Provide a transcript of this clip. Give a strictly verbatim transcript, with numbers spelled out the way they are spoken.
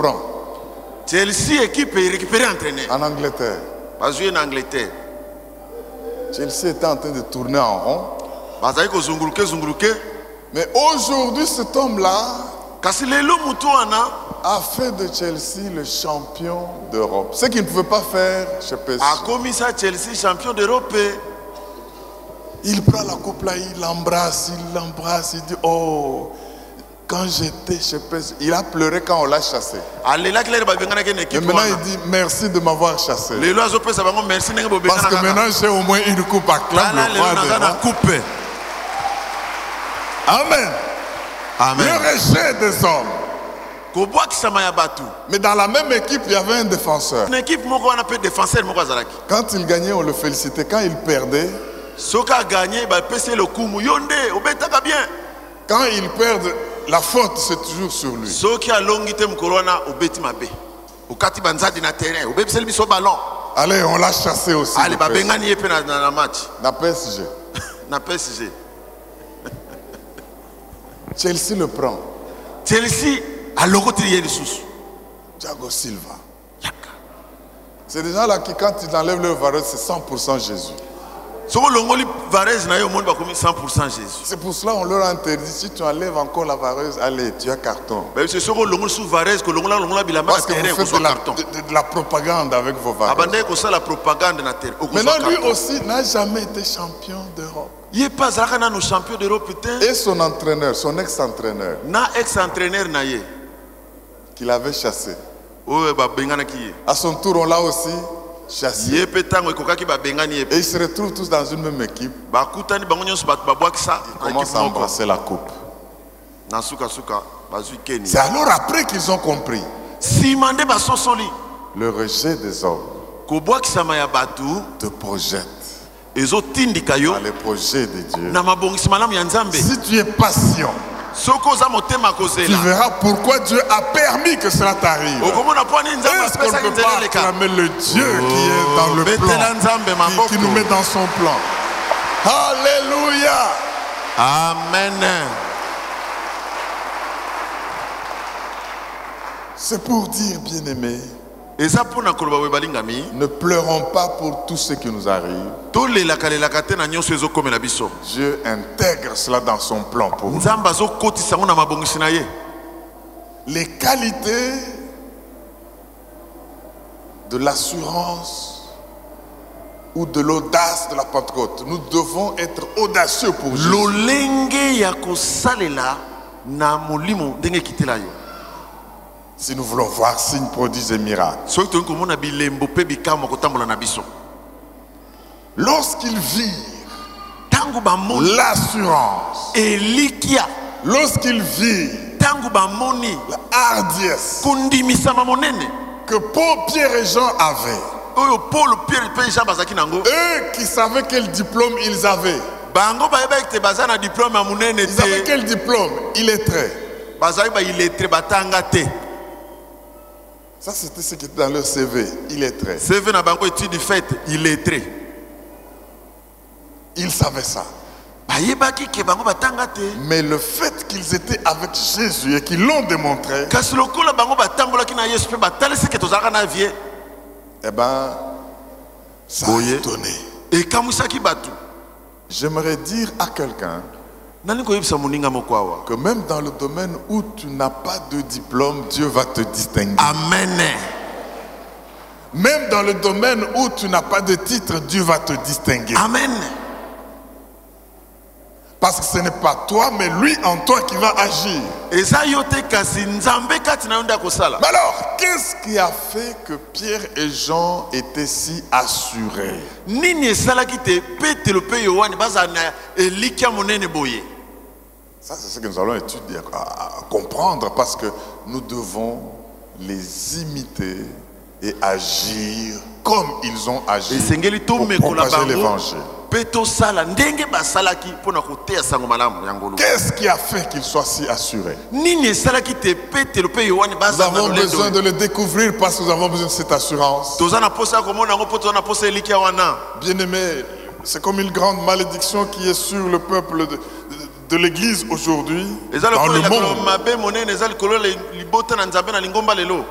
prend. Chelsea équipe est récupérée entraîneur. En Angleterre. Va jouer en Angleterre. Chelsea était en train de tourner en rond. Mais aujourd'hui, cet homme-là a fait de Chelsea le champion d'Europe. Ce qu'il ne pouvait pas faire chez P S G. A commis ça Chelsea champion d'Europe. Il prend la coupe là, il l'embrasse, il l'embrasse, il dit oh, quand j'étais chez P S G, il a pleuré quand on l'a chassé. Et maintenant il dit merci de m'avoir chassé. Parce que maintenant j'ai au moins une coupe à clamer. Amen. Amen. Le rejet des hommes. Mais dans la même équipe, il y avait un défenseur. Quand il gagnait, on le félicitait. Quand il perdait, quand il perd, la faute c'est toujours sur lui. Allez, on l'a chassé aussi. Na P S G. Na P S G. Chelsea le prend. Chelsea a logotrié les sous. Thiago Silva. C'est des gens-là qui, quand ils enlèvent leur varese, c'est cent pour cent Jésus. cent pour cent Jésus. C'est pour cela qu'on leur a interdit, si tu enlèves encore la vareuse, allez, tu as carton. Parce que vous faites de la, de, de la propagande avec vos vareuses. Maintenant, lui aussi n'a jamais été champion d'Europe. Et son entraîneur, son ex-entraîneur, qu'il avait chassé. À son tour, on l'a aussi chassé. Et ils se retrouvent tous dans une même équipe. Ils commencent à embrasser la coupe. C'est alors après qu'ils ont compris le rejet des hommes te projette dans les projets de Dieu. Si tu es patient, tu verras pourquoi Dieu a permis que cela t'arrive. Est-ce qu'on ne peut pas acclamer le Dieu qui est dans le plan, qui, qui nous met dans son plan? Alléluia. Amen. C'est pour dire, bien-aimés, ne pleurons pas pour tout ce qui nous arrive. Dieu intègre cela dans son plan pour nous. Les qualités de l'assurance ou de l'audace de la Pentecôte. Nous devons être audacieux pour Jésus. Si nous voulons voir signes, prodiges et miracles. Lorsqu'ils virent l'assurance, lorsqu'ils virent la hardiesse que Paul, Pierre et Jean avaient, eux qui savaient quel diplôme ils avaient, ils avaient quel diplôme? Illettrés. Ça, c'était ce qui était dans leur C V, illettré. Ils savaient ça. Mais le fait qu'ils étaient avec Jésus et qu'ils l'ont démontré, eh ben, ça a étonné. J'aimerais dire à quelqu'un que même dans le domaine où tu n'as pas de diplôme, Dieu va te distinguer. Amen. Même dans le domaine où tu n'as pas de titre, Dieu va te distinguer. Amen. Parce que ce n'est pas toi, mais lui en toi qui va agir. Mais alors, qu'est-ce qui a fait que Pierre et Jean étaient si assurés? Ça, c'est ce que nous allons étudier, à comprendre, parce que nous devons les imiter et agir comme ils ont agi pour propager l'évangile. Qu'est-ce qui a fait qu'ils soient si assurés? Nous avons besoin de le découvrir parce que nous avons besoin de cette assurance. Bien-aimés, c'est comme une grande malédiction qui est sur le peuple de, de, de l'Église aujourd'hui, dans le monde.